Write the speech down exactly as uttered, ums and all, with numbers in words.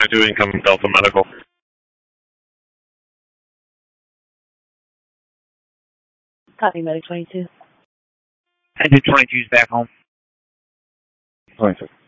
two, incoming Delta Medical. Copy, Medic twenty-two. Engine twenty-two's back home. twenty-two.